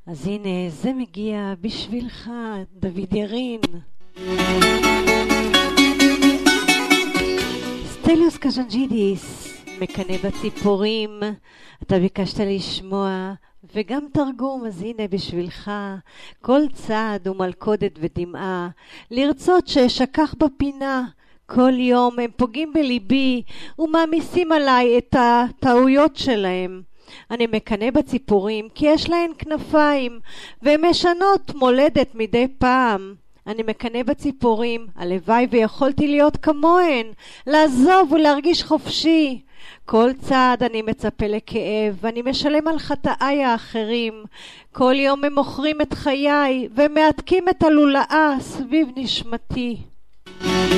אז הנה, זה מגיע בשבילך, דוד ירין. סטליוס קז'נג'ידיס, מקנה בציפורים, אתה ביקשת לשמוע, וגם תרגום, אז הנה בשבילך, כל צעד ומלכודת ודמעה, לרצות שאשכח בפינה, כל יום הם פוגעים בליבי, ומעמיסים עליי את הטעויות שלהם. אני מקנה בציפורים כי יש להן כנפיים, והן משנות מולדת מדי פעם. אני מקנה בציפורים, הלוואי ויכולתי להיות כמוהן, לעזוב ולהרגיש חופשי. כל צעד אני מצפה לכאב, ואני משלם על חטאיי האחרים. כל יום הם מוכרים את חיי, ומעתקים את הלולאה סביב נשמתי.